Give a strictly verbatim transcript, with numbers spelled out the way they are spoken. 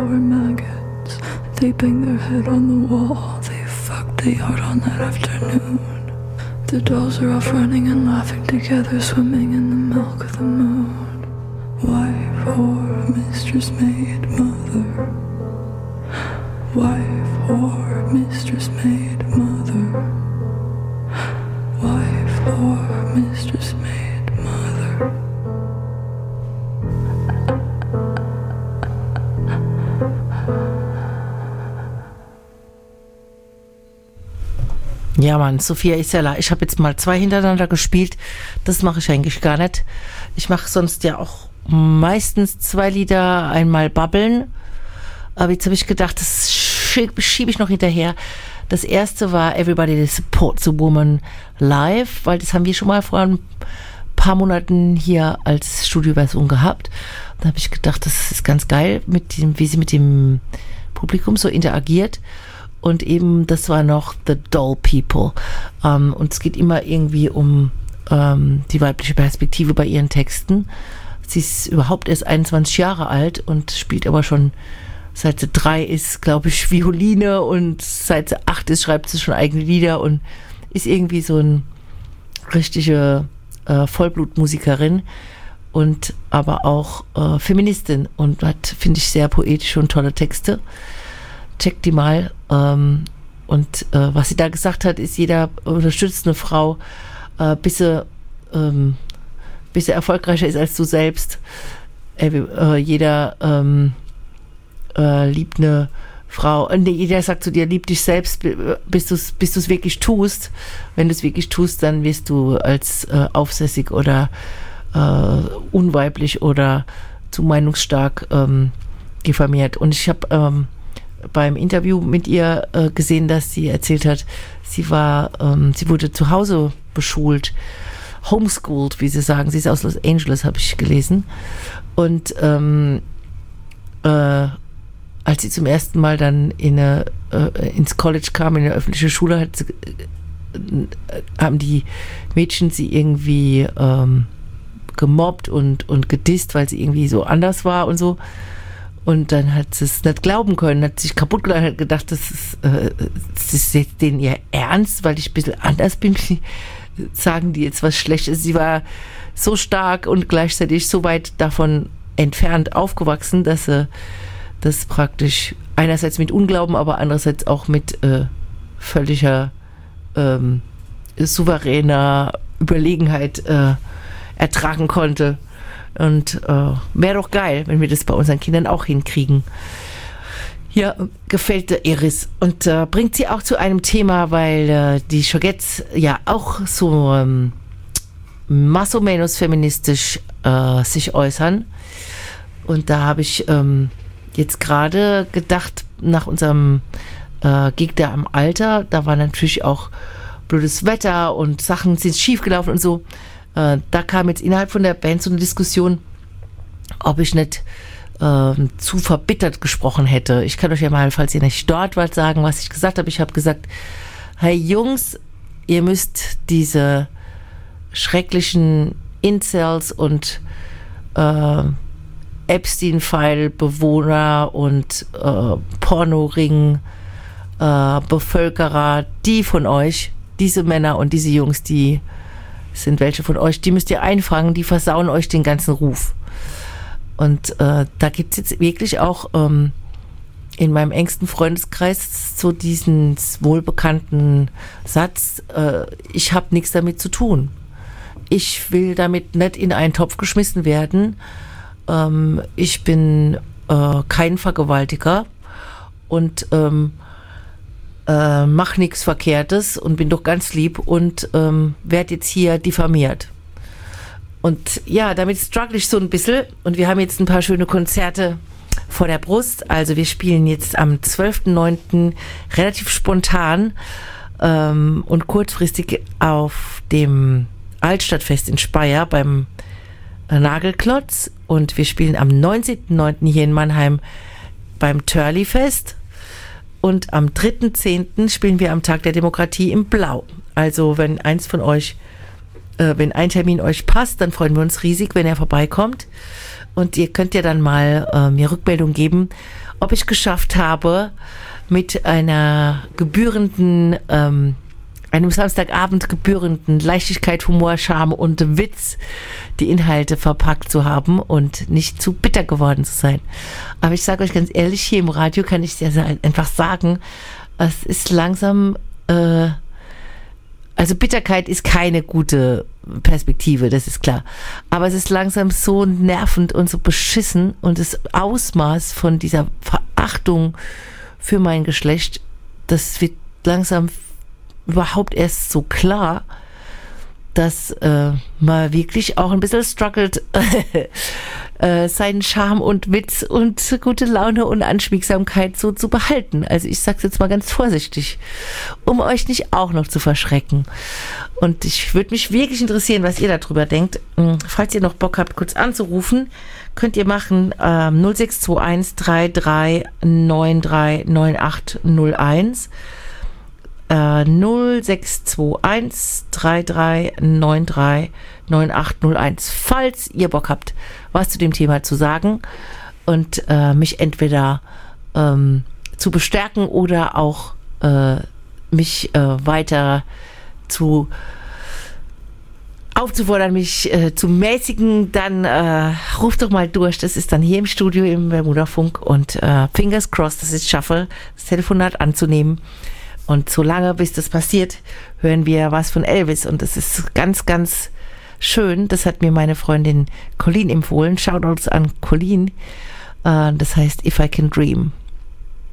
were maggots. They banged their head on the wall. They fucked the yard on that afternoon. The dolls are off running and laughing together, swimming in the milk of the moon. Wife, whore, mistress, maid, mother. Wife, whore, mistress, maid, mother. Wife, whore, mistress, maid, mother. Ja, Mann, Sophia Isela. Ich habe jetzt mal zwei hintereinander gespielt. Das mache ich eigentlich gar nicht. Ich mache sonst ja auch meistens zwei Lieder, einmal babbeln. Aber jetzt habe ich gedacht, das schiebe ich noch hinterher. Das erste war Everybody Supports a Woman live, weil das haben wir schon mal vor ein paar Monaten hier als Studioversion gehabt. Da habe ich gedacht, das ist ganz geil, mit dem, wie sie mit dem Publikum so interagiert. Und eben, das war noch The Doll People. Ähm, und es geht immer irgendwie um ähm, die weibliche Perspektive bei ihren Texten. Sie ist überhaupt erst einundzwanzig Jahre alt und spielt aber schon, seit sie drei ist, glaube ich, Violine, und seit sie acht ist, schreibt sie schon eigene Lieder und ist irgendwie so eine richtige äh, Vollblutmusikerin und aber auch äh, Feministin und hat, finde ich, sehr poetische und tolle Texte. Checkt die mal. Ähm, und äh, was sie da gesagt hat, ist, jeder unterstützt eine Frau, äh, bis sie, ähm, bis sie erfolgreicher ist als du selbst. Äh, äh, jeder ähm, äh, liebt eine Frau. Äh, nee, jeder sagt zu dir, lieb dich selbst, bis du es bis du's wirklich tust. Wenn du es wirklich tust, dann wirst du als äh, aufsässig oder äh, unweiblich oder zu meinungsstark ähm, diffamiert. Und ich habe ähm, beim Interview mit ihr äh, gesehen, dass sie erzählt hat, sie war, ähm, sie wurde zu Hause beschult, homeschooled, wie sie sagen. Sie ist aus Los Angeles, habe ich gelesen. Und ähm, äh, als sie zum ersten Mal dann in eine, äh, ins College kam, in eine öffentliche Schule, hat sie, äh, haben die Mädchen sie irgendwie ähm, gemobbt und, und gedisst, weil sie irgendwie so anders war und so. Und dann hat sie es nicht glauben können, hat sich kaputt gelacht, hat gedacht, das ist, äh, das ist jetzt denen ihr Ernst, weil ich ein bisschen anders bin, sagen die jetzt was Schlechtes. Sie war so stark und gleichzeitig so weit davon entfernt aufgewachsen, dass sie das praktisch einerseits mit Unglauben, aber andererseits auch mit äh, völliger ähm, souveräner Überlegenheit äh, ertragen konnte. Und äh, wäre doch geil, wenn wir das bei unseren Kindern auch hinkriegen. Ja, gefällt der Iris und äh, bringt sie auch zu einem Thema, weil äh, die Shogettes ja auch so ähm, más o menos feministisch äh, sich äußern. Und da habe ich ähm, jetzt gerade gedacht, nach unserem äh, Gig da am Alter, da war natürlich auch blödes Wetter und Sachen sind schiefgelaufen und so. Äh, da kam jetzt innerhalb von der Band so eine Diskussion, ob ich nicht äh, zu verbittert gesprochen hätte. Ich kann euch ja mal, falls ihr nicht dort wart, sagen, was ich gesagt habe. Ich habe gesagt, hey Jungs, ihr müsst diese schrecklichen Incels und äh, Epstein-File-Bewohner und äh, Pornoring-Bevölkerer, äh, die von euch, diese Männer und diese Jungs, die sind welche von euch, die müsst ihr einfangen, die versauen euch den ganzen Ruf. Und äh, da gibt es jetzt wirklich auch ähm, in meinem engsten Freundeskreis so diesen wohlbekannten Satz, äh, ich habe nichts damit zu tun. Ich will damit nicht in einen Topf geschmissen werden. Ähm, ich bin äh, kein Vergewaltiger und ähm, äh, mach nichts Verkehrtes und bin doch ganz lieb und ähm, werde jetzt hier diffamiert. Und ja, damit struggle ich so ein bisschen und wir haben jetzt ein paar schöne Konzerte vor der Brust. Also wir spielen jetzt am zwölften neunten relativ spontan ähm, und kurzfristig auf dem Altstadtfest in Speyer beim Nagelklotz und wir spielen am neunzehnten neunten hier in Mannheim beim Törli-Fest und am dritten zehnten spielen wir am Tag der Demokratie im Blau. Also wenn eins von euch, äh, wenn ein Termin euch passt, dann freuen wir uns riesig, wenn er vorbeikommt. Und ihr könnt ja dann mal äh, mir Rückmeldung geben, ob ich geschafft habe, mit einer gebührenden, ähm, einem Samstagabend gebührenden Leichtigkeit, Humor, Charme und Witz die Inhalte verpackt zu haben und nicht zu bitter geworden zu sein. Aber ich sage euch ganz ehrlich, hier im Radio kann ich es ja einfach sagen, es ist langsam, äh, also Bitterkeit ist keine gute Perspektive, das ist klar. Aber es ist langsam so nervend und so beschissen und das Ausmaß von dieser Verachtung für mein Geschlecht, das wird langsam überhaupt erst so klar, dass äh, man wirklich auch ein bisschen struggelt, äh, seinen Charme und Witz und gute Laune und Anschmiegsamkeit so zu behalten. Also ich sag's jetzt mal ganz vorsichtig, um euch nicht auch noch zu verschrecken. Und ich würde mich wirklich interessieren, was ihr darüber denkt. Falls ihr noch Bock habt, kurz anzurufen, könnt ihr machen äh, null sechs zwei eins drei drei neun drei neun acht null eins. null sechs zwei eins drei drei neun drei neun acht null eins, falls ihr Bock habt, was zu dem Thema zu sagen und äh, mich entweder ähm, zu bestärken oder auch äh, mich äh, weiter zu aufzufordern, mich äh, zu mäßigen, dann äh, ruft doch mal durch. Das ist dann hier im Studio im Bermuda-Funk und äh, fingers crossed, dass ich es schaffe, das Telefonat anzunehmen. Und solange, bis das passiert, hören wir was von Elvis. Und das ist ganz, ganz schön. Das hat mir meine Freundin Colleen empfohlen. Shoutouts an Colleen. Das heißt If I Can Dream.